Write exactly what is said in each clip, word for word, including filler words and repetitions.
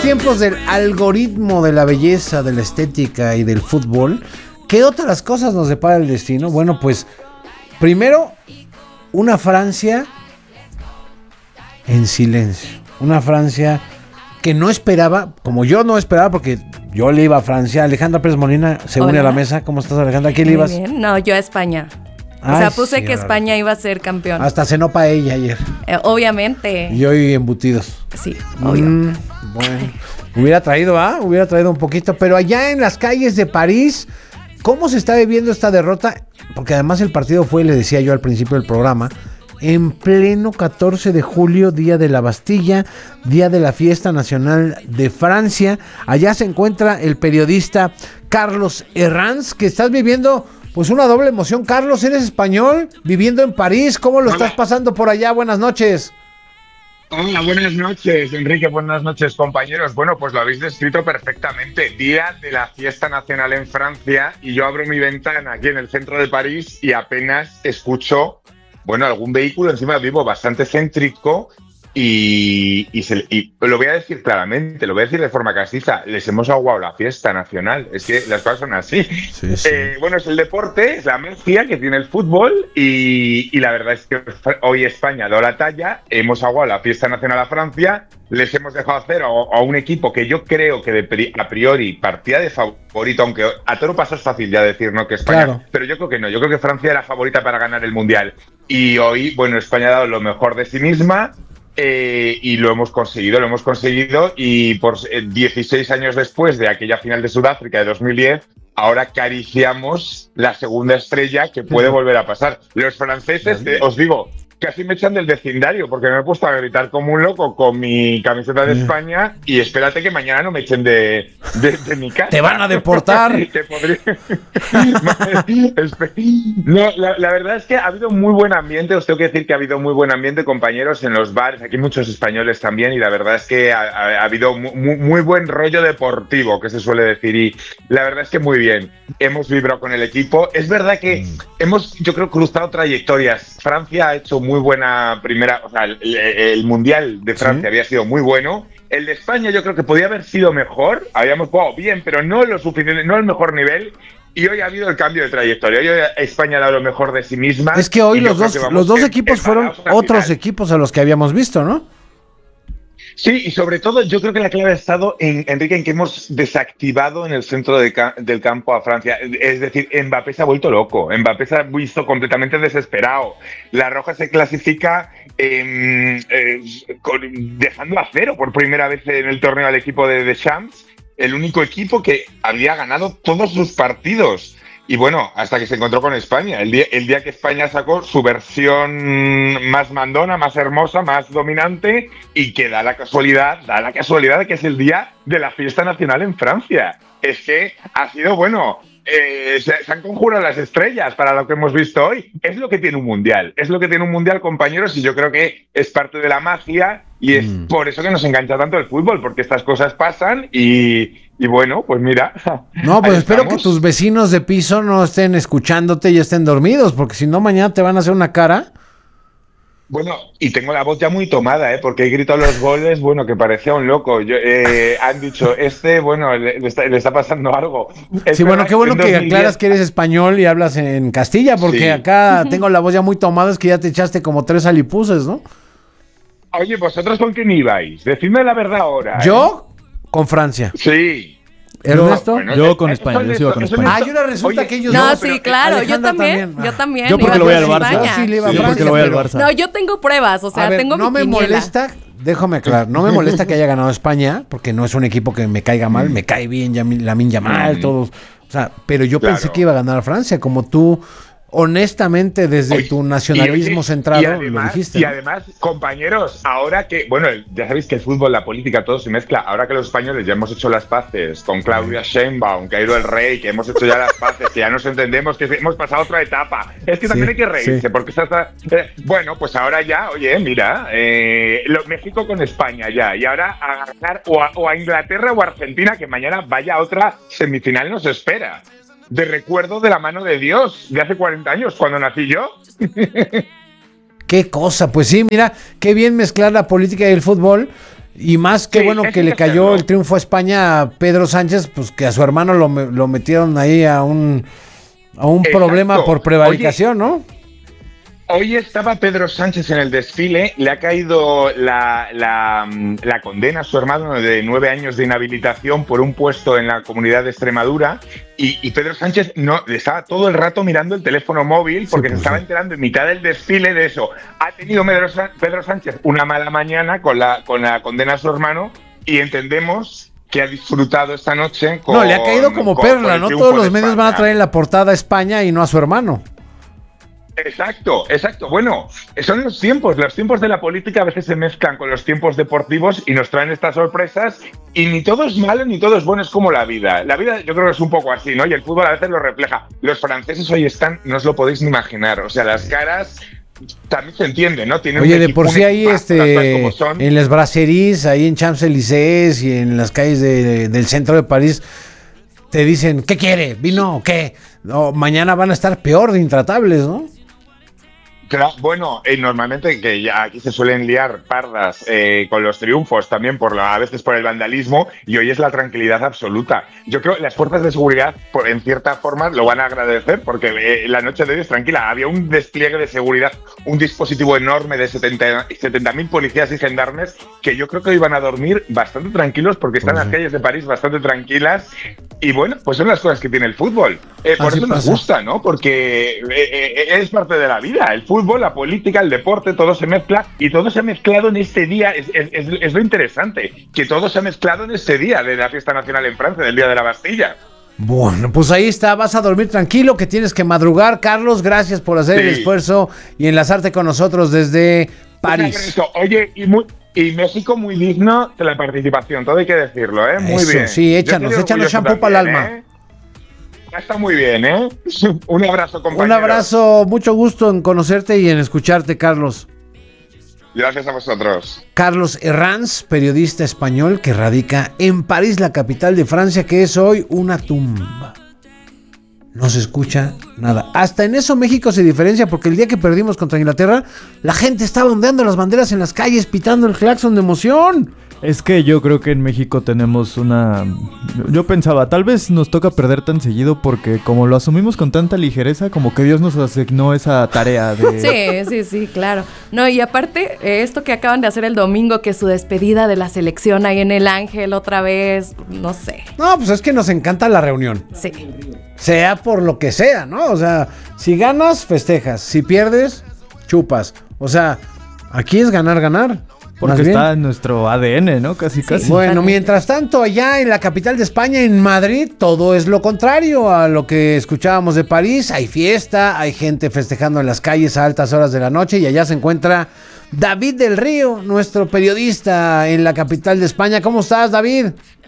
tiempos del algoritmo de la belleza, de la estética y del fútbol, ¿qué otras cosas nos depara el destino? Bueno, pues primero, una Francia en silencio. Una Francia que no esperaba, como yo no esperaba, porque yo le iba a Francia. Alejandra Pérez Molina se une Hola. a la mesa. ¿Cómo estás, Alejandra? ¿A quién le Muy ibas? bien. No, yo a España. Ay, o sea, puse sí, que ahora. España iba a ser campeón. Hasta cenó paella ayer. Eh, obviamente. Y hoy embutidos. Sí, obvio. Mm, bueno, hubiera traído, ¿ah? Hubiera traído un poquito. Pero allá en las calles de París, ¿cómo se está viviendo esta derrota? Porque además el partido fue, le decía yo al principio del programa, en pleno catorce de julio, día de la Bastilla, día de la fiesta nacional de Francia. Allá se encuentra el periodista Carlos Herranz, que estás viviendo pues una doble emoción. Carlos, eres español, viviendo en París. ¿Cómo lo Hola. estás pasando por allá? Buenas noches. Hola, buenas noches, Enrique, buenas noches, compañeros. Bueno, pues lo habéis descrito perfectamente. Día de la fiesta nacional en Francia y yo abro mi ventana aquí en el centro de París y apenas escucho, bueno, algún vehículo encima vivo bastante céntrico y, y, se, y lo voy a decir claramente, lo voy a decir de forma castiza, les hemos aguado la fiesta nacional. Es que las cosas son así. Sí, sí. Eh, bueno, es el deporte, es la magia que tiene el fútbol y, y la verdad es que hoy España ha dado la talla, hemos aguado la fiesta nacional a Francia, les hemos dejado hacer a, a un equipo que yo creo que de pri, a priori partía de favorito, aunque a toro paso es fácil ya decir no que España, Claro. pero yo creo que no, yo creo que Francia era favorita para ganar el Mundial y hoy, bueno, España ha dado lo mejor de sí misma. Eh, y lo hemos conseguido, lo hemos conseguido y por eh, dieciséis años después de aquella final de Sudáfrica de dos mil diez, ahora acariciamos la segunda estrella que puede volver a pasar. Los franceses, eh, os digo, casi me echan del vecindario porque me he puesto a gritar como un loco con mi camiseta de España y espérate que mañana no me echen de, de, de mi casa. Te van a deportar. Te podría... No, la, la verdad es que ha habido muy buen ambiente, os tengo que decir que ha habido muy buen ambiente, compañeros, en los bares, aquí muchos españoles también, y la verdad es que ha, ha, ha habido muy, muy buen rollo deportivo, que se suele decir, y la verdad es que muy bien, hemos vibrado con el equipo. Es verdad que mm. hemos, yo creo, cruzado trayectorias. Francia ha hecho muy buena primera, o sea, el, el Mundial de Francia ¿Sí? había sido muy bueno. El de España yo creo que podía haber sido mejor, habíamos jugado bien, pero no lo suficiente, no al mejor nivel. Y hoy ha habido el cambio de trayectoria. Hoy España ha dado lo mejor de sí misma. Es que hoy los dos, los dos equipos fueron otros equipos a los que habíamos visto, ¿no? Sí, y sobre todo yo creo que la clave ha estado, en, Enrique, en que hemos desactivado en el centro de ca- del campo a Francia. Es decir, Mbappé se ha vuelto loco. Mbappé se ha visto completamente desesperado. La Roja se clasifica eh, eh, con, dejando a cero por primera vez en el torneo al equipo de Deschamps. El único equipo que había ganado todos sus partidos. Y bueno, hasta que se encontró con España. El día, el día que España sacó su versión más mandona, más hermosa, más dominante, y que da la casualidad, da la casualidad de que es el día de la fiesta nacional en Francia. Es que ha sido, bueno, eh, se, se han conjurado las estrellas para lo que hemos visto hoy. Es lo que tiene un mundial. Es lo que tiene un mundial, compañeros, y yo creo que es parte de la magia. Y es mm. por eso que nos engancha tanto el fútbol, porque estas cosas pasan y, y bueno, pues mira. No, pues espero estamos. que tus vecinos de piso no estén escuchándote y estén dormidos, porque si no mañana te van a hacer una cara. Bueno, y tengo la voz ya muy tomada, ¿eh? Porque he gritado los goles, bueno, que parecía un loco. Yo, eh, han dicho, este, bueno, le, le, está, le está pasando algo. Es sí, bueno, qué bueno que dos mil diez aclaras que eres español y hablas en Castilla, porque sí. acá tengo la voz ya muy tomada, es que ya te echaste como tres alipuses, ¿no? Oye, ¿vosotros con quién ibais? Decidme la verdad ahora. ¿Yo? ¿eh? Con Francia. Sí. ¿Ernesto? No, bueno, yo con España, yo sigo con España. Ah, y ahora resulta Oye, que ellos no, no, sí, claro, yo también, también, yo también. Yo porque lo voy al Barça. España. Sí, le iba sí, a Francia, porque lo voy al pero... Barça. No, yo tengo pruebas, o sea, ver, tengo no mi me quiniela. molesta, déjame aclarar, no me molesta que haya ganado España, porque no es un equipo que me caiga mal, me cae bien Lamine Yamal, todos, o sea, pero yo claro. pensé que iba a ganar Francia, como tú honestamente desde oye, tu nacionalismo y, centrado y además, lo dijiste. Y ¿no? además, compañeros, ahora que, bueno, ya sabéis que el fútbol, la política, todo se mezcla. Ahora que los españoles ya hemos hecho las paces con Claudia Sheinbaum, que ha ido el rey, que hemos hecho ya las paces, que ya nos entendemos, que hemos pasado otra etapa. Es que también sí, hay que reírse, sí. porque está, eh, bueno, pues ahora ya, oye, mira, eh, lo, México con España ya, y ahora a ganar o a, o a Inglaterra o a Argentina, que mañana vaya a otra semifinal nos espera. De recuerdo de la mano de Dios, de hace cuarenta años, cuando nací yo. Qué cosa, pues sí, mira, qué bien mezclar la política y el fútbol. Y más que sí, bueno que le cayó hacerlo. El triunfo a España a Pedro Sánchez, pues que a su hermano lo, lo metieron ahí a un, a un problema por prevaricación, Oye, ¿no? Hoy estaba Pedro Sánchez en el desfile, le ha caído la, la, la condena a su hermano de nueve años de inhabilitación por un puesto en la Comunidad de Extremadura y, y Pedro Sánchez no estaba todo el rato mirando el teléfono móvil porque sí, pues se estaba sí. enterando en mitad del desfile de eso. Ha tenido Pedro Sánchez una mala mañana con la, con la condena a su hermano y entendemos que ha disfrutado esta noche con... No, le ha caído como con, perla, con ¿no? Todos los medios van a traer en la portada a España y no a su hermano. Exacto, exacto. Bueno, son los tiempos, los tiempos de la política a veces se mezclan con los tiempos deportivos y nos traen estas sorpresas y ni todo es malo ni todo es bueno, es como la vida. La vida yo creo que es un poco así, ¿no? Y el fútbol a veces lo refleja. Los franceses hoy están, no os lo podéis ni imaginar, o sea, las caras también se entiende, ¿no? Tienen Oye, de por sí ahí este, en las brasseries, ahí en Champs-Élysées y en las calles de, de, del centro de París, te dicen, ¿qué quiere? ¿Vino o qué? No, mañana van a estar peor de intratables, ¿no? Claro, bueno, eh, normalmente que ya aquí se suelen liar pardas eh, con los triunfos también por la, a veces por el vandalismo y hoy es la tranquilidad absoluta. Yo creo que las fuerzas de seguridad por, en cierta forma lo van a agradecer porque eh, la noche de hoy es tranquila. Había un despliegue de seguridad, un dispositivo enorme de setenta mil policías y gendarmes que yo creo que hoy van a dormir bastante tranquilos porque están uh-huh. las calles de París bastante tranquilas y bueno, pues son las cosas que tiene el fútbol. Eh, por Así eso pasa. Nos gusta, ¿no? Porque eh, eh, es parte de la vida. El fútbol Fútbol, la política, el deporte, todo se mezcla y todo se ha mezclado en este día. Es, es, es lo interesante, que todo se ha mezclado en este día de la fiesta nacional en Francia, del Día de la Bastilla. Bueno, pues ahí está, vas a dormir tranquilo, que tienes que madrugar. Carlos, gracias por hacer sí. el esfuerzo y enlazarte con nosotros desde París. Oye, y, muy, y México muy digno de la participación, todo hay que decirlo, ¿eh? Muy Eso, bien. Sí, échanos, échanos shampoo para el alma. ¿eh? Está muy bien, ¿eh? Un abrazo, compañero. Un abrazo, mucho gusto en conocerte y en escucharte, Carlos. Gracias a vosotros. Carlos Herranz, periodista español que radica en París, la capital de Francia, que es hoy una tumba. No se escucha nada. Hasta en eso México se diferencia porque el día que perdimos contra Inglaterra, la gente estaba ondeando las banderas en las calles, pitando el claxon de emoción. Es que yo creo que en México tenemos una... Yo pensaba, tal vez nos toca perder tan seguido porque como lo asumimos con tanta ligereza, como que Dios nos asignó esa tarea de... Sí, sí, sí, claro. No, y aparte, esto que acaban de hacer el domingo, que su despedida de la selección ahí en el Ángel otra vez, no sé. No, pues es que nos encanta la reunión. Sí. Sea por lo que sea, ¿no? O sea, si ganas, festejas. Si pierdes, chupas. O sea, aquí es ganar, ganar. Porque está en nuestro A D N, ¿no? Casi, casi. Sí, bueno, mientras tanto, allá en la capital de España, en Madrid, todo es lo contrario a lo que escuchábamos de París. Hay fiesta, hay gente festejando en las calles a altas horas de la noche y allá se encuentra David del Río, nuestro periodista en la capital de España. ¿Cómo estás, David?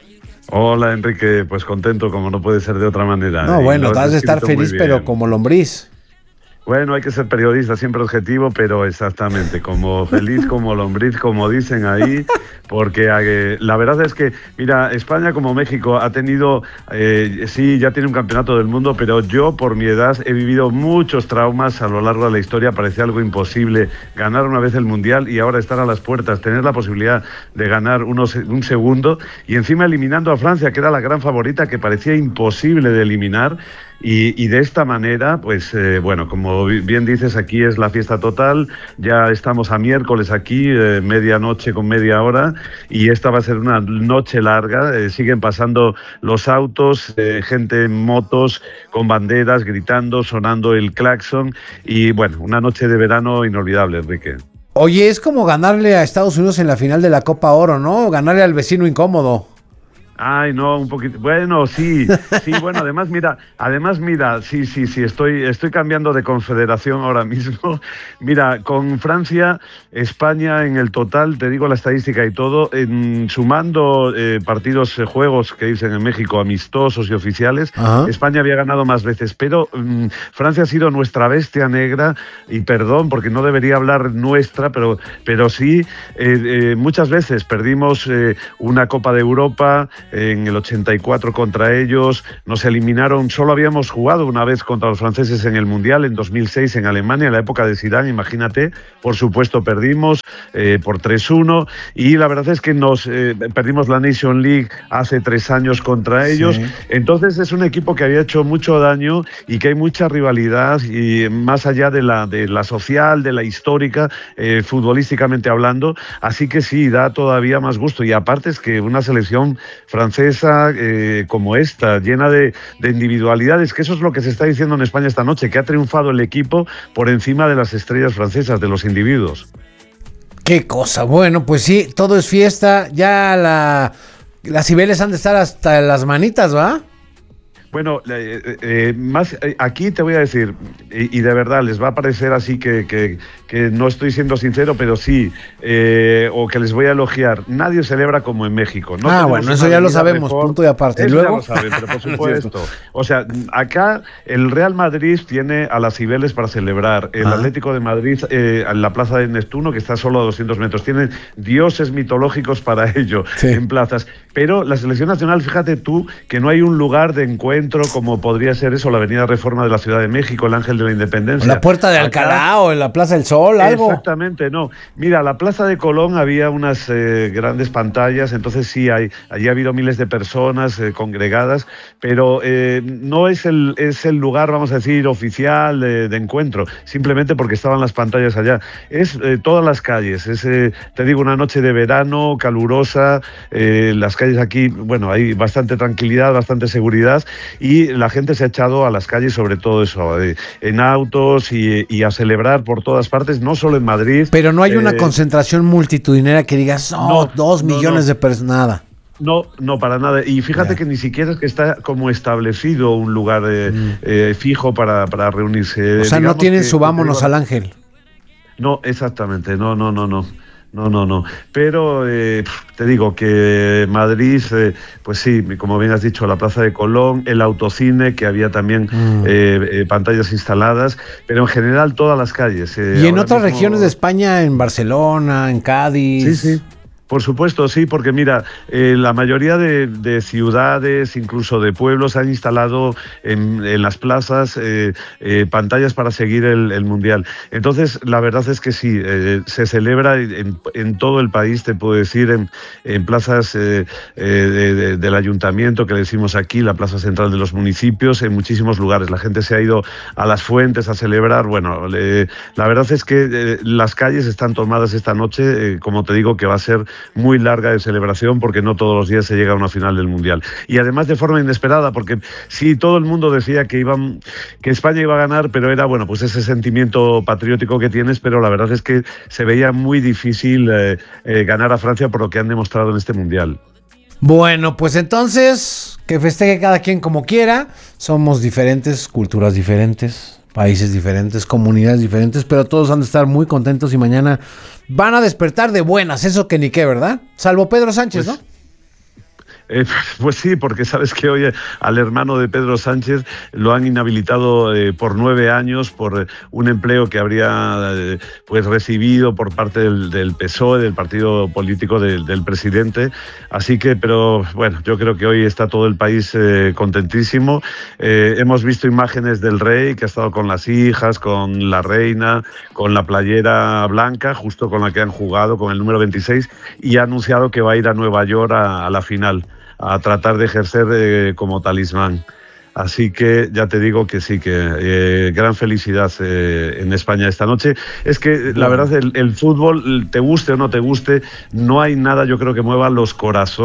Hola, Enrique. Pues contento, como no puede ser de otra manera. No, bueno, has de estar feliz, pero como lombriz. Bueno, hay que ser periodista, siempre objetivo, pero exactamente, como feliz, como lombriz, como dicen ahí, porque eh, la verdad es que, mira, España como México ha tenido, eh, sí, ya tiene un campeonato del mundo, pero yo por mi edad he vivido muchos traumas a lo largo de la historia, parecía algo imposible ganar una vez el Mundial y ahora estar a las puertas, tener la posibilidad de ganar unos, un segundo y encima eliminando a Francia, que era la gran favorita, que parecía imposible de eliminar. Y, y de esta manera, pues eh, bueno, como bien dices, aquí es la fiesta total, ya estamos a miércoles aquí, eh, medianoche con media hora, y esta va a ser una noche larga, eh, siguen pasando los autos, eh, gente en motos, con banderas, gritando, sonando el claxon, y bueno, una noche de verano inolvidable, Enrique. Oye, es como ganarle a Estados Unidos en la final de la Copa Oro, ¿no? Ganarle al vecino incómodo. Ay, no, un poquito. Bueno, sí, sí, bueno, además, mira, además, mira, sí, sí, sí, estoy, estoy cambiando de confederación ahora mismo. Mira, con Francia, España en el total, te digo la estadística y todo, en, sumando eh, partidos, eh, juegos que dicen en México, amistosos y oficiales, ajá, España había ganado más veces, pero um, Francia ha sido nuestra bestia negra, y perdón, porque no debería hablar nuestra, pero, pero sí, eh, eh, muchas veces perdimos eh, una Copa de Europa, en el ochenta y cuatro contra ellos, nos eliminaron, solo habíamos jugado una vez contra los franceses en el Mundial, en dos mil seis en Alemania, en la época de Zidane, imagínate, por supuesto perdimos eh, por tres uno, y la verdad es que nos eh, perdimos la Nation League hace tres años contra ellos, sí. Entonces es un equipo que había hecho mucho daño y que hay mucha rivalidad, y más allá de la, de la social, de la histórica, eh, futbolísticamente hablando, así que sí, da todavía más gusto, y aparte es que una selección francesa eh, como esta, llena de, de individualidades, que eso es lo que se está diciendo en España esta noche, que ha triunfado el equipo por encima de las estrellas francesas, de los individuos. Qué cosa, bueno, pues sí, todo es fiesta, ya la, las Cibeles han de estar hasta las manitas, ¿va? Bueno, eh, eh, más eh, aquí te voy a decir, y, y de verdad les va a parecer así que, que, que no estoy siendo sincero, pero sí, eh, o que les voy a elogiar, nadie celebra como en México. No ah, bueno, eso ya lo sabemos, reforma, punto y aparte. Eso ¿Luego? ya lo saben, pero por supuesto. O sea, acá el Real Madrid tiene a las Cibeles para celebrar, el ah. Atlético de Madrid eh, en la Plaza de Neptuno, que está solo a doscientos metros, tienen dioses mitológicos para ello, sí. en plazas. Pero la selección nacional, fíjate tú, que no hay un lugar de encuentro como podría ser eso, la Avenida Reforma de la Ciudad de México, el Ángel de la Independencia. O la Puerta de Alcalá acá, o en la Plaza del Sol, algo. Exactamente, no. Mira, la Plaza de Colón había unas eh, grandes pantallas, entonces sí, hay, allí ha habido miles de personas eh, congregadas, pero eh, no es el, es el lugar, vamos a decir, oficial de, de encuentro, simplemente porque estaban las pantallas allá. Es eh, todas las calles, es, eh, te digo, una noche de verano, calurosa, eh, las calles aquí, bueno, hay bastante tranquilidad, bastante seguridad, y la gente se ha echado a las calles, sobre todo eso, eh, en autos y, y a celebrar por todas partes, no solo en Madrid. Pero no hay eh, una concentración multitudinaria que digas, oh, no, dos millones no, no. de personas, nada. No, no, para nada. Y fíjate yeah. que ni siquiera es que está como establecido un lugar eh, mm. eh, fijo para, para reunirse. O sea, Digamos no tienen que, subámonos al Ángel. No, exactamente, no, no, no, no. No, no, no. Pero eh, te digo que Madrid, eh, pues sí, como bien has dicho, la Plaza de Colón, el autocine, que había también mm. eh, eh, pantallas instaladas, pero en general todas las calles. Eh, y en otras mismo... regiones de España, en Barcelona, en Cádiz. Sí, sí. Por supuesto, sí, porque mira, eh, la mayoría de, de ciudades, incluso de pueblos, han instalado en, en las plazas eh, eh, pantallas para seguir el, el Mundial. Entonces, la verdad es que sí, eh, se celebra en, en todo el país, te puedo decir, en, en plazas eh, eh, de, de, del ayuntamiento, que le decimos aquí, la plaza central de los municipios, en muchísimos lugares. La gente se ha ido a las fuentes a celebrar. Bueno, le, la verdad es que eh, las calles están tomadas esta noche, eh, como te digo, que va a ser muy larga de celebración, porque no todos los días se llega a una final del Mundial. Y además de forma inesperada, porque sí, todo el mundo decía que iban, que España iba a ganar, pero era, bueno, pues ese sentimiento patriótico que tienes, pero la verdad es que se veía muy difícil eh, eh, ganar a Francia por lo que han demostrado en este Mundial. Bueno, pues entonces, que festeje cada quien como quiera. Somos diferentes, culturas diferentes, países diferentes, comunidades diferentes, pero todos han de estar muy contentos y mañana van a despertar de buenas, eso que ni qué, ¿verdad? Salvo Pedro Sánchez, pues, ¿no? Eh, pues sí, porque sabes que hoy al hermano de Pedro Sánchez lo han inhabilitado eh, por nueve años por eh, un empleo que habría eh, pues recibido por parte del, del P S O E, del partido político de, del presidente. Así que, pero bueno, yo creo que hoy está todo el país eh, contentísimo. Eh, hemos visto imágenes del rey que ha estado con las hijas, con la reina, con la playera blanca, justo con la que han jugado, con el número veintiséis, y ha anunciado que va a ir a Nueva York a, a la final, a tratar de ejercer eh, como talismán. Así que ya te digo que sí, que eh, gran felicidad eh, en España esta noche. Es que la verdad, el, el fútbol, te guste o no te guste, no hay nada, yo creo, que mueva los corazones